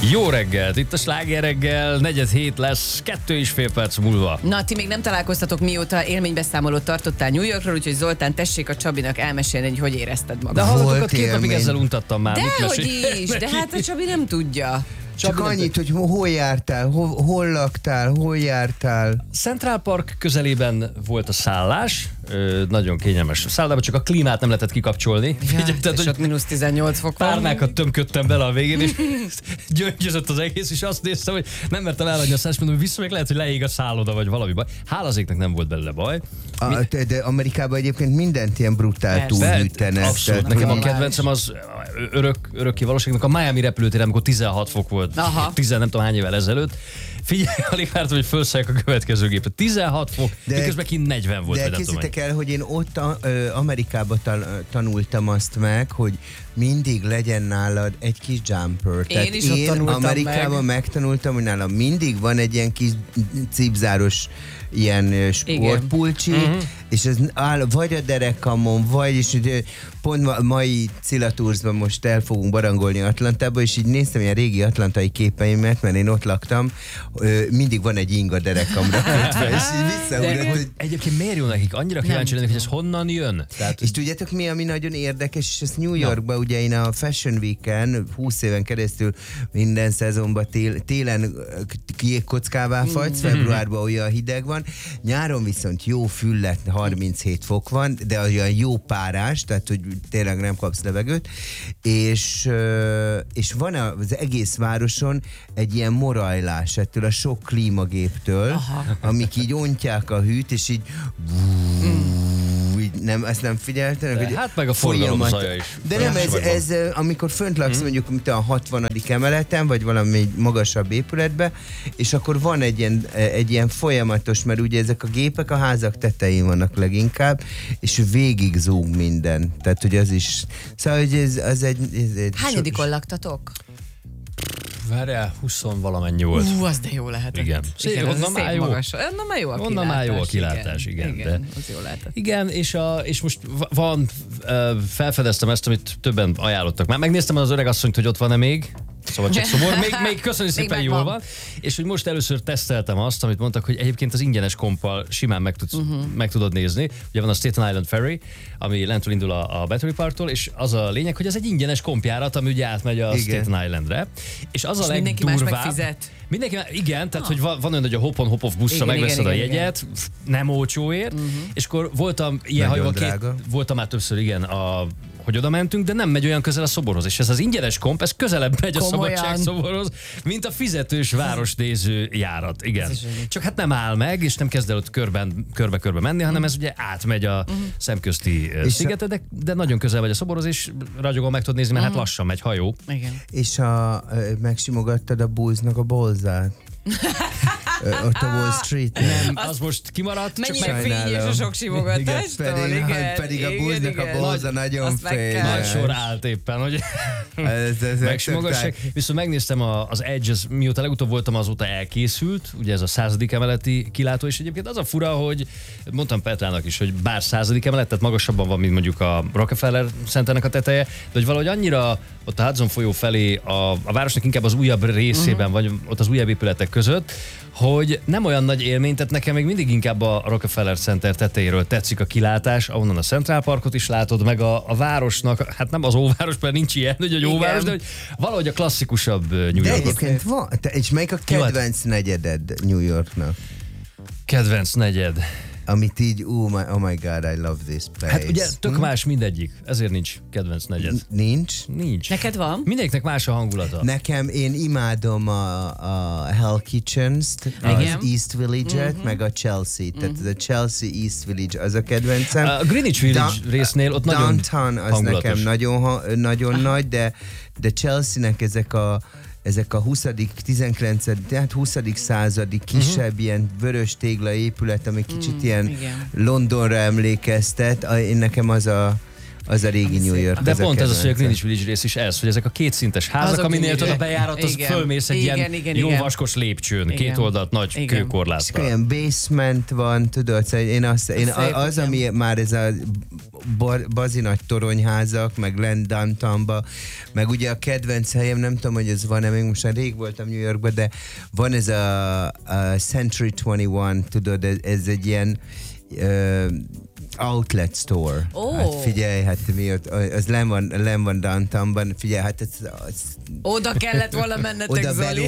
Jó reggelt, itt a Sláger reggel, 4:07 lesz, 2,5 perc múlva. Na, ti még nem találkoztatok, mióta élménybeszámolót tartottál New Yorkról, úgyhogy Zoltán, tessék a Csabinak elmélni, hogy érezted magad. De hallgatókat 2 napig ezzel untattam már. Dehogy is, de hát a Csabi nem tudja. Csak annyit, hogy hol jártál, hol laktál, hol jártál. Central Park közelében volt a szállás, nagyon kényelmes szállodában, csak a klímát nem lehetett kikapcsolni. Ja, tehát, és ott mínusz 18 fok van. Párnákat tömködtem bele a végén, és gyöngyözött az egész, és azt néztem, hogy nem mertem elhagyni a szállást, mondom, hogy vissza, meg lehet, hogy leég a szálloda, vagy valami baj. Hála az égnek nem volt belőle baj. De Amerikában egyébként mindent ilyen brutál túlhűtenek. Abszolút. Nekem a kedvencem az örökké valóságnak a Miami repülőtér, amikor 16 fok volt. 10 nem tudom hány évvel ezelőtt. Figyelj, alig vártam, hogy felszálljak a következő gépre. 16 fok, miközben kint 40 volt. De készítek el, hogy én ott Amerikában tanultam azt meg, hogy mindig legyen nálad egy kis jumper. Én is ott tanultam Amerikában megtanultam, hogy nálam mindig van egy ilyen kis cipzáros ilyen sportpulcsi, és ez áll vagy a derekamon, vagy, és pont mai Cilaturzban most el fogunk barangolni Atlantába, és így néztem ilyen régi atlantai képeimet, mert én ott laktam, mindig van egy ing a derekamra kötve, és így visszaugrott, hogy... Egyébként miért jó nekik? Annyira kíváncsi lennék, hogy ez honnan jön? Tehát, és tudjátok mi, ami nagyon érdekes, és ez New Yorkban, ugye én a Fashion Week-en 20 éven keresztül minden szezonban télen jégkockává fagysz, februárban olyan hideg van, nyáron viszont jó füllet, 37 fok van, de olyan jó párás, tehát hogy tényleg nem kapsz levegőt, és van az egész városon egy ilyen morajlás ettől a sok klímagéptől, amik így ontják a hűt, és így nem, ezt nem figyeltenek? Hát meg a forgalom zaja is. De nem, ez amikor fönt laksz mondjuk mint a 60. emeleten, vagy valami magasabb épületbe, és akkor van egy ilyen folyamatos, mert ugye ezek a gépek a házak tetején vannak leginkább, és végig zúg minden. Tehát, hogy az is... Szóval, hogy ez egy... Hányadikon laktatok? Várjál, 20 valamennyi volt. Az de jó lehetett. Igen. Onnan már jó. Onnan már jó a kilátás. Onnan már jó a kilátás, igen. De... az jó lehetett. Igen, és most felfedeztem ezt, amit többen ajánlottak. Már megnéztem az öregasszonyt, hogy ott van-e még. Szóval csak szobor. Még köszönjük szépen, jól van. És hogy most először teszteltem azt, amit mondtak, hogy egyébként az ingyenes kompal simán meg tudod nézni. Ugye van a Staten Island Ferry, ami lentről indul a Battery Parktól, és az a lényeg, hogy ez egy ingyenes kompjárat, ami ugye átmegy a Staten Islandre. És az a mindenki más megfizet. Mindenki, igen, tehát hogy van olyan, hogy a hop-on hop-off buszra megveszed a jegyet, nem olcsóért, és akkor voltam ilyen hajóval, voltam már többször, igen, hogy oda mentünk, de nem megy olyan közel a szoborhoz. És ez az ingyenes komp, ez közelebb megy a Szabadságszoborhoz, mint a fizetős városnéző járat. Igen. Csak hát nem áll meg, és nem kezd el ott körbe-körbe menni, hanem ez ugye átmegy a szemközti szigetet, de nagyon közel vagy a szoborhoz, és ragyogon meg tudod nézni, mert hát lassan megy hajó. Igen. És megsimogattad a Bullsnak a bolzát? Ott a Wall Street. Nem, az most kimaradt. Mennyire fényes a sok simogatástól. Pedig a Bullsnak a bolza nagyon fényes. Nagy sor állt éppen, hogy megsimogassák. Viszont megnéztem az Edge, mióta legutóbb voltam, azóta elkészült, ugye ez a 100. emeleti kilátó, és egyébként az a fura, hogy mondtam Petrának is, hogy bár 100. emelet, tehát magasabban van, mint mondjuk a Rockefeller Centernek a teteje, de hogy valahogy annyira ott a Hudson folyó felé a városnak inkább az újabb részében, vagy ott az újabb épületek között, hogy nem olyan nagy élmény, tehát nekem még mindig inkább a Rockefeller Center tetejéről tetszik a kilátás, ahonnan a Central Parkot is látod, meg a városnak, hát nem az óváros, mert nincs ilyen, hogy a óváros, de hogy valahogy a klasszikusabb New York. De egyébként van, és melyik a kedvenc negyeded New Yorknak? Kedvenc negyed. Amit így, oh my god, I love this place. Hát ugye tök más mindegyik, ezért nincs kedvenc negyed. Nincs. Neked van? Mindegyiknek más a hangulata. Nekem, én imádom a Hell Kitchens-t, az East Village-et, meg a Chelsea. Tehát ez a Chelsea East Village az a kedvencem. A Greenwich Village résznél ott nagyon Downtown az nekem nagyon nagy, de Chelsea-nek ezek a 20. 19. tehát 20. századi kisebb ilyen vörös tégla épület, ami kicsit ilyen Londonra emlékeztet. Nekem az az a régi New York. De pont ez az, hogy a Greenwich Village rész is ez, hogy ezek a kétszíntes házak, aminél tudod a bejáratot, fölmész egy ilyen jó vaskos lépcsőn, két oldalt nagy kőkorláttal. Olyan basement van, tudod, az, ami már ez a bazi nagy toronyházak, meg Land Downtownba, meg ugye a kedvenc helyem, nem tudom, hogy ez van-e, még most rég voltam New Yorkban, de van ez a Century 21, tudod, ez egy ilyen outlet store. Hát figyelj, hát mi ott, az len van downtownban, figyelj, hát ez oda kellett volna mennetek, Zoli.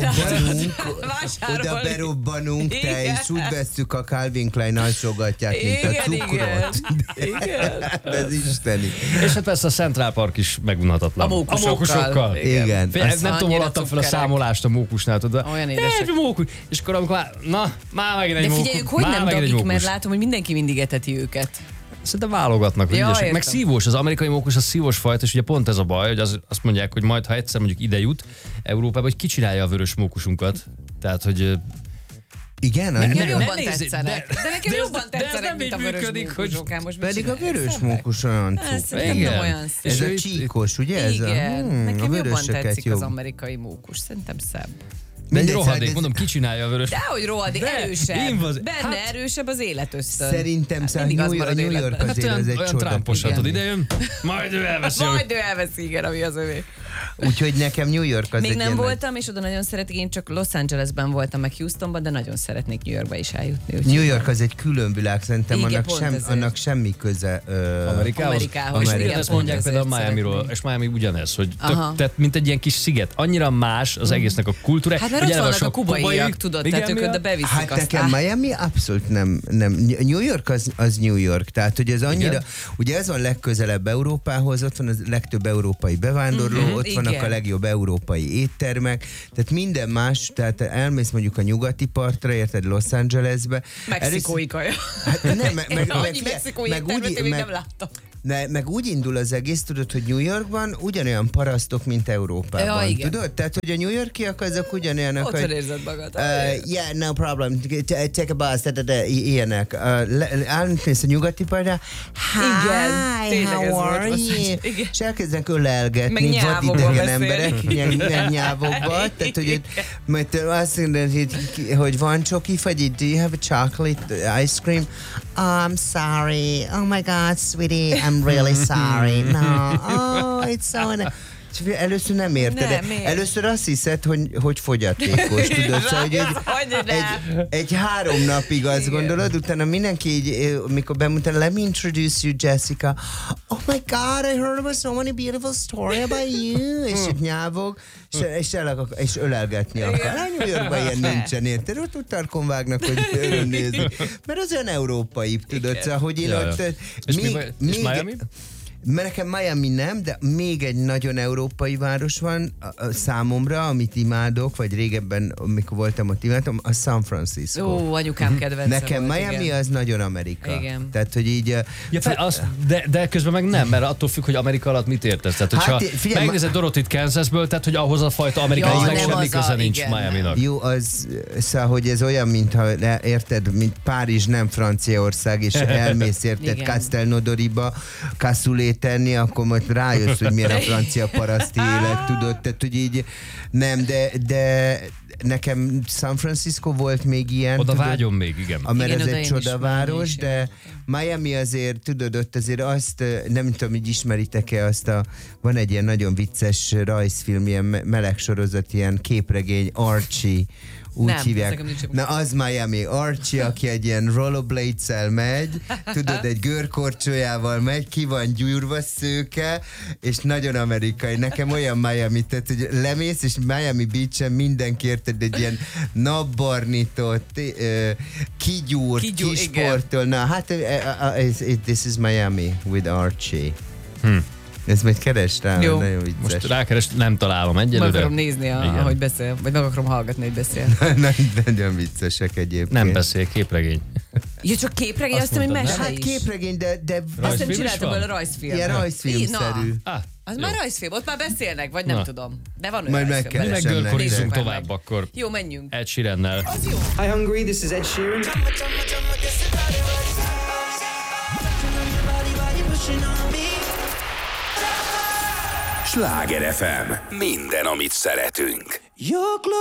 Oda berobbanunk, te, és úgy vesszük a Calvin Klein alsógatját, mint a cukrot. Igen. Ez isteni. És hát persze a Central Park is megunhatatlan. A mókusokkal. Igen. Nem tudom, hol adtam fel a számolást a mókusnál, tudod. Olyan édesek. És akkor amikor már megint egy mókus. De figyeljük, hogy nem dakik, mert látom, hogy mindenki mindig eteti őket. Szerintem válogatnak, hogy ügyesek. Meg szívós, az amerikai mókus, az szívós fajta, és ugye pont ez a baj, hogy azt mondják, hogy majd, ha egyszer mondjuk ide jut Európába, hogy kicsinálja a vörös mókusunkat. Tehát, hogy... Igen? Nekem jobban tetszenek. De nekem jobban tetszenek, mint a vörös mókusok. Pedig a vörös mókus olyan cucc. Ez a csíkos, ugye? Igen. Nekem jobban tetszik az amerikai mókus. Szerintem szebb. Egy rohadék, mondom, kicsinálja a vörös. Dehogy rohadék, erősebb. Benne erősebb az életösztön. Szerintem New York azért az egy csoda. Trámposatod, ide jön, majd ő elveszi. Majd ő elveszi, igen, ami az övé. Úgyhogy nekem New York az még egy nem voltam, és oda nagyon szeretnék, én csak Los Angelesben voltam, meg Houstonban, de nagyon szeretnék New Yorkba is eljutni. New York az egy külön világ, szerintem annak semmi köze Amerikához. Ezt mondják például Miamiról, és Miami ugyanez, hogy tehát mint egy ilyen kis sziget. Annyira más az egésznek a kultúra. Hát mert ott vannak a kubaiak, tudod, tehát ők oda beviszik hát nekem Miami abszolút nem. New York az New York, tehát hogy ez annyira, ugye ez van legközelebb Európához, ott van a legtöbb európai bevándorló, ott vannak a legjobb európai éttermek, tehát minden más, tehát elmész mondjuk a nyugati partra, érted, Los Angelesbe. Mexikói kaja. Hát nem, annyi mexikói éttermet én még nem láttam. Meg úgy indul az egész, tudod, hogy New Yorkban ugyanolyan parasztok, mint Európában. Ja, tudod? Tehát, hogy a New Yorkiak azok ugyanolyanak, hogy... Otthon érzed magad. Yeah, no problem. Take a bus, ilyenek. Elmész a nyugati parra. Hi, how are you? És elkezdenek ölelgetni vadidegen emberek, ilyen nyávokba. Tehát, hogy azt mondod, hogy van csoki, vagy do you have a chocolate ice cream? I'm sorry. Oh my God, sweetie, I'm really sorry. No, it's so... Először nem érted. Először azt hiszed, hogy fogyatékos, tudod. Szóval, hogy egy 3 napig azt gondolod, utána mindenki így, mikor bemutatja, let me introduce you, Jessica. Oh my God, I heard about so many beautiful story about you. És itt nyávog, és ölelgetni akar. New Yorkban ilyen nincsen, érted? Ott tarkon vágnak, hogy örömnézik. Mert az olyan európai, tudod. Szóval, hogy én ott... És Miami? Mert nekem Miami nem, de még egy nagyon európai város van számomra, amit imádok, vagy régebben, amikor voltam ott imádtam, a San Francisco. Ó, anyukám kedvence nekem volt, Miami igen. Az nagyon Amerika. Igen. Tehát, hogy így... De közben meg nem, mert attól függ, hogy Amerika alatt mit értesz. Tehát, hogyha megnézed Dorothit Kansasből, tehát, hogy ahhoz a fajta amerikai meg semmi köze nincs Miaminak. Jó, az, szóval, hogy ez olyan, mintha érted, mint Párizs nem Franciaország, és elmész, érted, Castelnaudoriba, Cassoulet tenni, akkor majd rájössz, hogy milyen a francia paraszti élet, tudod, tehát, hogy így nem, de nekem San Francisco volt még ilyen. Oda vágyom még, igen. Mert ez egy csodaváros, de Miami azért, tudod, ott azért azt, nem tudom, hogy ismeritek-e azt van egy ilyen nagyon vicces rajzfilm, ilyen meleg sorozat, ilyen képregény, Archie, úgy nem, hívják. Na az Miami Archie, aki egy ilyen rollerblades-el megy, tudod, egy görkorcsolyával megy, ki van gyúrva, szőke, és nagyon amerikai. Nekem olyan Miami, tehát hogy lemész, és Miami Beach-en mindenki érted egy ilyen napbarnított, kigyúrt, kisportol. Na, hát this is Miami with Archie. Ezt majd keresd rá, nagyon vicces. Most rákeres, nem találom egyelőre. Meg akarom nézni, ahogy beszél, vagy meg akarom hallgatni, hogy beszél. Nagyon viccesek egyébként. Nem beszél, képregény. Ja, csak képregény, azt mondom, hogy mese hát képregény, de... Azt nem csináltam belőle rajzfilm. Ilyen rajzfilmszerű. Az már rajzfilm, ott már beszélnek, vagy nem tudom. De van olyan majd megkeresem. Meg görkorizzunk tovább akkor. Jó, menjünk. Ed Sheerannel. Hi Hungary, this is Ed Sheeran. Sláger FM. Minden, amit szeretünk.